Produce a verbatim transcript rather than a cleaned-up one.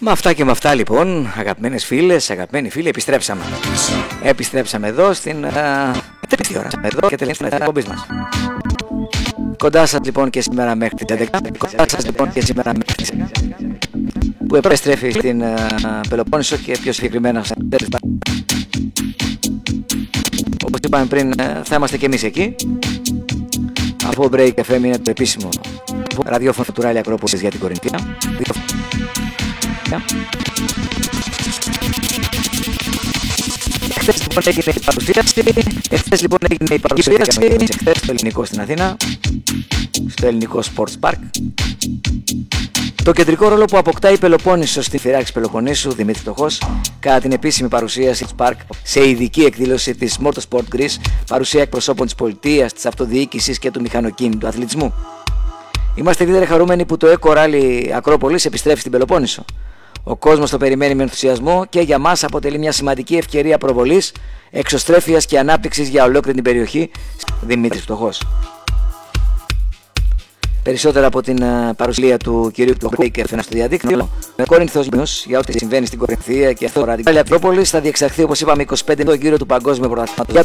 Με αυτά και με αυτά λοιπόν, αγαπημένες φίλες, αγαπημένοι φίλοι, επιστρέψαμε. Επιστρέψαμε εδώ στην τρίτη ώρα, εδώ και τελευταία στην εκπομπή μας. Κοντά σας λοιπόν και σήμερα μέχρι τις έντεκα, κοντά σας λοιπόν και σήμερα μέχρι τις έντεκα, που επιστρέφει στην uh, Πελοπόννησο και πιο συγκεκριμένα σε όπως είπαμε πριν, θα είμαστε και εμείς εκεί, αφού ο Break εφ εμ είναι το επίσημο ραδιόφωνο του Ράλη Ακρόπολης για την Κορινθία. Εχθές λοιπόν έγινε η παρουσίαση, εχθές λοιπόν έγινε η παρουσίαση, εχθές στο ελληνικό στην Αθήνα, στο ελληνικό Sports Park. Το κεντρικό ρόλο που αποκτά η Πελοπόννησος στην φυράξη Πελοποννήσου, Δημήτρη Φτωχός, κατά την επίσημη παρουσίαση του Park σε ειδική εκδήλωση της Motorsport Greece, παρουσία εκπροσώπων της πολιτείας, της αυτοδιοίκησης και του μηχανοκίνητου αθλητισμού. Είμαστε ιδιαίτερα χαρούμενοι που το Eco Rally Ακρόπολης επιστρέφει στην Πελοπόννησο. Ο κόσμος το περιμένει με ενθουσιασμό και για μας αποτελεί μια σημαντική ευκαιρία προβολής, εξωστρέφειας και ανάπτυξης για ολόκληρη την περιοχή. Δημήτρης Φτωχός. Περισσότερα από την uh, παρουσία του κυρίου Break στο διαδίκτυο, με Κόρινθος News για ό,τι συμβαίνει στην Κορινθία και αυτό. Η Ακρόπολης θα διεξαχθεί, όπως είπαμε, εικοστή πέμπτη τον γύρο του Παγκόσμιου Πρωταθλήματος